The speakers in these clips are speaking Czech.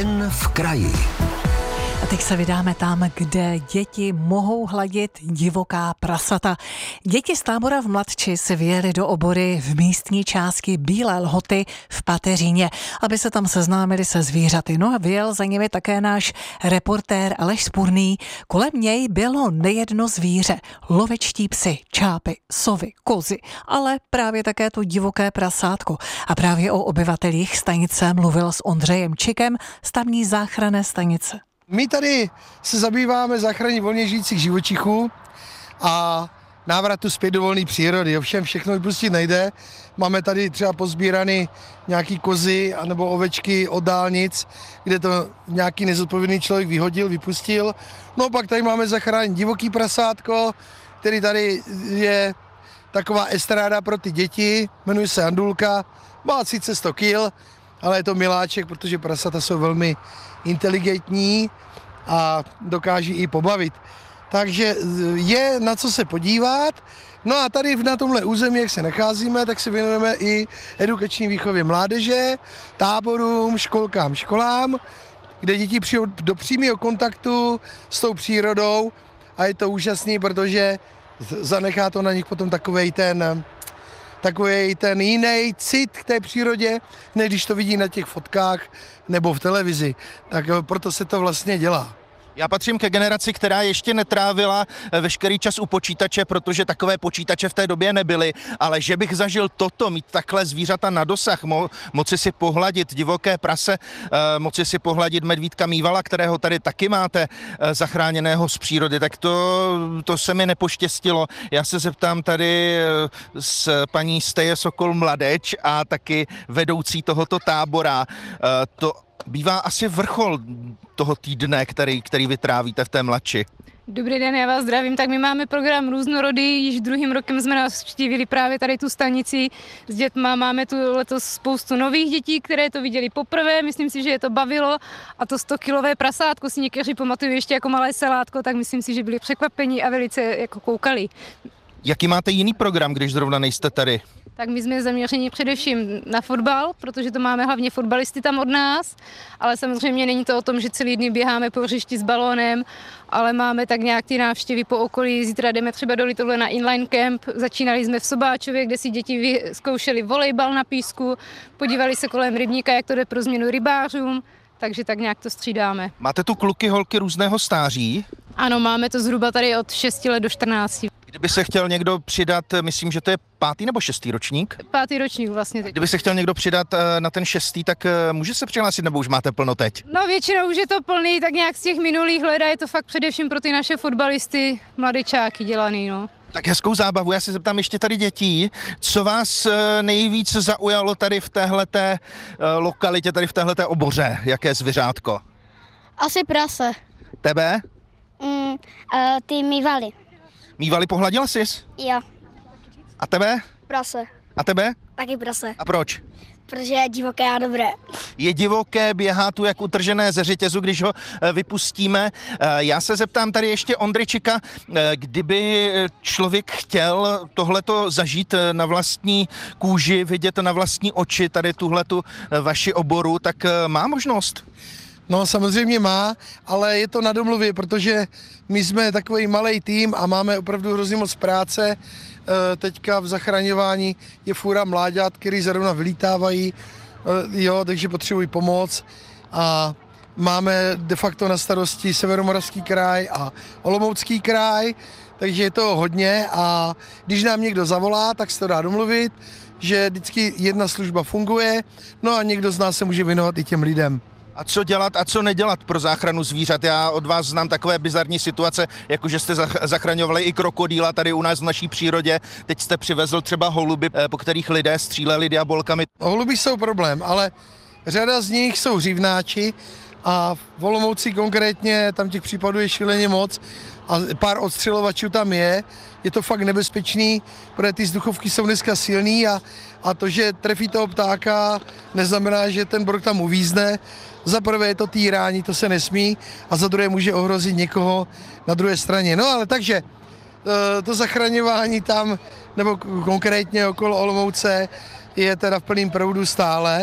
Den v kraji. A teď se vydáme tam, kde děti mohou hladit divoká prasata. Děti z tábora v Mladči se vyjeli do obory v místní části Bílé Lhoty v Pateříně, aby se tam seznámili se zvířaty. No a vyjel za nimi také náš reportér Aleš Spurný. Kolem něj bylo nejedno zvíře. Lovečtí psi, čápy, sovy, kozy, ale právě také to divoké prasátko. A právě o obyvatelích stanice mluvil s Ondřejem Čikem z tamní záchranné stanice. My tady se zabýváme záchraní volně žijících živočichů a návratu zpět do volné přírody. Ovšem všechno vypustit nejde. Máme tady třeba pozbíraný nějaký kozy anebo ovečky od dálnic, kde to nějaký nezodpovědný člověk vyhodil, vypustil. No pak tady máme zachránit divoký prasátko, který tady je taková estráda pro ty děti, jmenuje se Andulka, má sice 100 kg, ale je to miláček, protože prasata jsou velmi inteligentní a dokáží i pobavit. Takže je na co se podívat. No a tady na tomhle území, jak se nacházíme, tak se věnujeme i edukační výchově mládeže, táborům, školám, kde děti přijdou do přímého kontaktu s tou přírodou a je to úžasný, protože zanechá to na nich potom takovej ten jiný cit k té přírodě, než když to vidí na těch fotkách nebo v televizi. Tak proto se to vlastně dělá. Já patřím ke generaci, která ještě netrávila veškerý čas u počítače, protože takové počítače v té době nebyly, ale že bych zažil toto, mít takhle zvířata na dosah, moci si pohladit divoké prase, moci si pohladit medvídka mývala, kterého tady taky máte zachráněného z přírody, tak to se mi nepoštěstilo. Já se zeptám tady s paní Steje Sokol Mladeč a taky vedoucí tohoto tábora. To bývá asi vrchol toho týdne, který vy trávíte v té Mladči. Dobrý den, já vás zdravím. Tak my máme program různorodý, již druhým rokem jsme navštívili právě tady tu stanici s dětma. Máme tu letos spoustu nových dětí, které to viděli poprvé, myslím si, že je to bavilo a to 100-kilové prasátko si někteří pamatují ještě jako malé salátko, tak myslím si, že byli překvapení a velice jako koukali. Jaký máte jiný program, když zrovna nejste tady? Tak my jsme zaměřeni především na fotbal, protože to máme hlavně fotbalisty tam od nás, ale samozřejmě není to o tom, že celý dny běháme po hřišti s balónem, ale máme tak nějak ty návštěvy po okolí. Zítra jdeme třeba do Litovle na inline camp, začínali jsme v Sobáčově, kde si děti zkoušeli volejbal na písku, podívali se kolem rybníka, jak to jde pro změnu rybářům, takže tak nějak to střídáme. Máte tu kluky, holky různého stáří? Ano, máme to zhruba tady od 6 let do 14. Kdyby se chtěl někdo přidat, myslím, že to je 5. nebo 6. ročník? 5. ročník vlastně teď. Kdyby se chtěl někdo přidat na ten 6., tak může se přihlásit, nebo už máte plno teď? No většinou už je to plný, tak nějak z těch minulých let a je to fakt především pro ty naše fotbalisty, mladečáky dělaný, no. Tak hezkou zábavu, já se zeptám ještě tady dětí, co vás nejvíc zaujalo tady v téhleté lokalitě, tady v téhleté oboře, jaké zvířátko? Asi prase. Tebe? Ty mývaly. Mývaly, pohladila jsi? Jo. A tebe? Prase. A tebe? Taky prase. A proč? Protože je divoké a dobré. Je divoké, běhá tu jak utržené ze řetězu, když ho vypustíme. Já se zeptám tady ještě Ondryčika, kdyby člověk chtěl tohleto zažít na vlastní kůži, vidět na vlastní oči, tady tuhletu vaši oboru, tak má možnost? No samozřejmě má, ale je to na domluvě, protože my jsme takový malej tým a máme opravdu hrozně moc práce. Teďka v zachraňování je fůra mláďat, který zrovna vylítávají, takže potřebují pomoc a máme de facto na starosti Severomoravský kraj a Olomoucký kraj, takže je to hodně a když nám někdo zavolá, tak se to dá domluvit, že vždycky jedna služba funguje, no a někdo z nás se může věnovat i těm lidem. A co dělat a co nedělat pro záchranu zvířat? Já od vás znám takové bizarní situace, jako že jste zachraňovali i krokodýla tady u nás v naší přírodě. Teď jste přivezl třeba holuby, po kterých lidé stříleli diabolkami. Holuby jsou problém, ale řada z nich jsou řívnáči a v Olomouci konkrétně tam těch případů je šíleně moc a pár odstřelovačů tam je. Je to fakt nebezpečný, protože ty vzduchovky jsou dneska silný a to, že trefí toho ptáka, neznamená, že ten brok tam uvízne. Za prvé je to týrání, to se nesmí, a za druhé může ohrozit někoho na druhé straně. No ale takže to zachraňování tam, nebo konkrétně okolo Olomouce, je teda v plném proudu stále.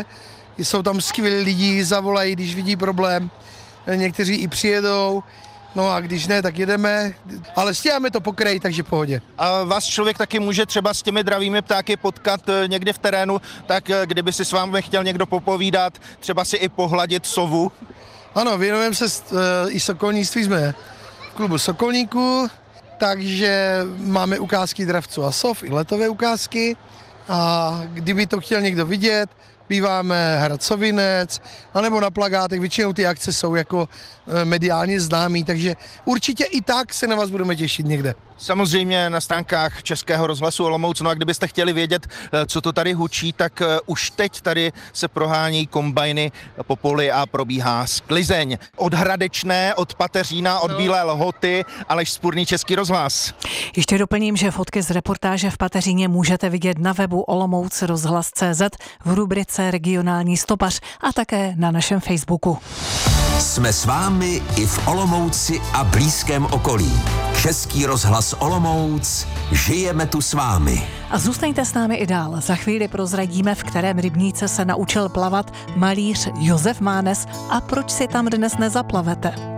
jsou tam skvělí lidi, zavolají, když vidí problém, někteří i přijedou, no a když ne, tak jedeme, ale stíháme to po kraji, takže pohodě. A vás člověk taky může třeba s těmi dravými ptáky potkat někde v terénu, tak kdyby si s vámi chtěl někdo popovídat, třeba si i pohladit sovu? Ano, věnujeme se i sokolnictví, jsme v klubu Sokolníků, takže máme ukázky dravců a sov, i letové ukázky a kdyby to chtěl někdo vidět, býváme hrad Sovinec, anebo na plakátech, většinou ty akce jsou jako mediálně známý, takže určitě i tak se na vás budeme těšit někde. Samozřejmě na stránkách Českého rozhlasu Olomouc, no a kdybyste chtěli vědět, co to tady hučí, tak už teď tady se prohání kombajny po poli a probíhá sklizeň. Od Hradečné, od Pateřína, od Bílé Lhoty, Aleš Spurný, Český rozhlas. Ještě doplním, že fotky z reportáže v Pateříně můžete vidět na webu Olomouc rozhlas.cz v rubrice Regionální stopař a také na našem Facebooku. Jsme s vámi i v Olomouci a blízkém okolí. Český rozhlas Olomouc, žijeme tu s vámi. A zůstaňte s námi i dál. Za chvíli prozradíme, v kterém rybníce se naučil plavat malíř Josef Mánes a proč si tam dnes nezaplavete.